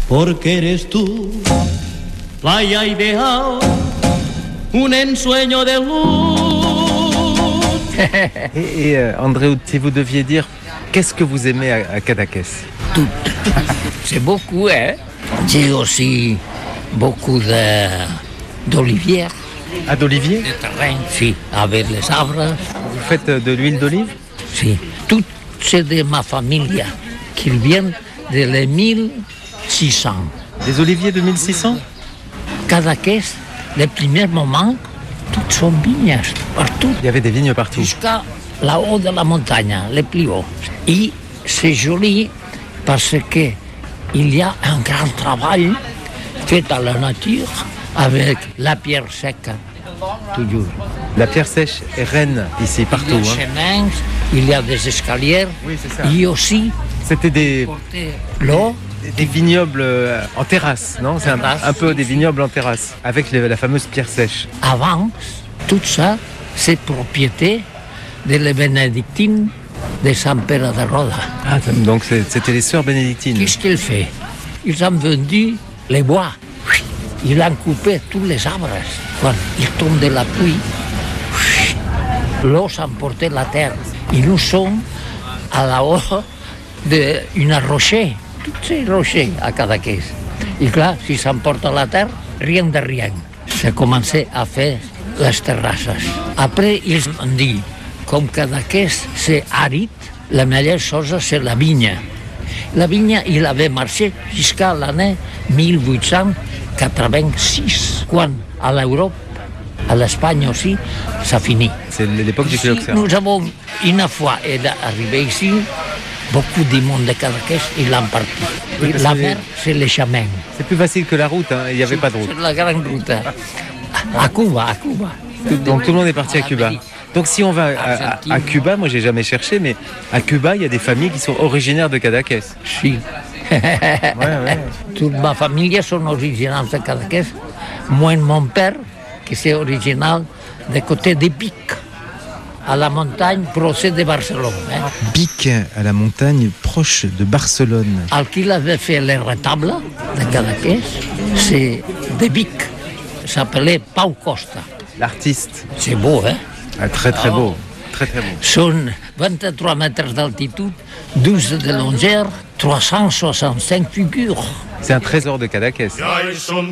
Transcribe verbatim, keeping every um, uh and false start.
porque eres tú, playa ideal, un ensueño de luz. Et, et euh, André, si vous deviez dire, qu'est-ce que vous aimez à, à Cadaqués? Tout. C'est beaucoup, hein. J'ai aussi beaucoup de, d'olivières. Ah, d'olivier? De terrain, si, avec les arbres. Vous faites de l'huile d'olive? Si, tout c'est de ma famille, qui viennent de les mille six cents. Des oliviers de mille six cents? Cadaqués, les premiers moments, toutes sont vignes, partout. Il y avait des vignes partout. Jusqu'à là-haut de la montagne, les plus hauts. Et c'est joli parce que il y a un grand travail fait à la nature avec la pierre sèche, toujours. La pierre sèche est reine ici, partout. Il y a des chemins, il y a des escaliers. Oui, c'est ça. Et aussi, c'était des, l'eau. Des, des vignobles en terrasse, non? C'est un, un peu des vignobles en terrasse, avec les, la fameuse pierre sèche. Avant, tout ça, c'est propriété de les bénédictines de San Pere de Roda. Ah, donc c'était les sœurs bénédictines. Qu'est-ce qu'ils font? Ils ont vendu les bois. Ils ont coupé tous les arbres. Quand il tombe de la pluie, l'eau s'emportait la terre. Et nous sommes à la haut d'une rocher, tous ces rochers à Cadaqués. Et là, si s'emporte la terre, rien de rien. C'est commencé à faire les terrasses. Après, ils ont dit, comme Cadaqués, c'est aride, la meilleure chose, c'est la vigne. La vigne, il avait marché jusqu'à l'année mille huit cent quatre-vingt-six, quand à l'Europe, à l'Espagne aussi, ça finit. C'est l'époque du phylloxéra. Nous avons une fois arrivé ici, beaucoup de monde de Cadaqués, ils l'ont parti. Oui, la mer, c'est les chemins. C'est plus facile que la route, hein. Il n'y avait c'est, pas de route. C'est la grande route. À Cuba, à Cuba. Donc tout le monde est parti à Cuba. Donc si on va à, à, à Cuba, moi j'ai jamais cherché, mais à Cuba, il y a des familles qui sont originaires de Cadaqués. Si. Ouais, ouais. Toute ma famille sont originaires de Cadaqués. Moi, mon père, qui est original du côté de Bic, à la montagne proche de Barcelone. Hein. Bic, à la montagne proche de Barcelone. Al qui avait fait les retables de Cadaqués, c'est de Bic. Il s'appelait Pau Costa. L'artiste. C'est beau, hein? Ah, très très beau. Très très beau. Sont vingt-trois mètres d'altitude, douze de longueur, trois cent soixante-cinq figures. C'est un trésor de Cadaqués.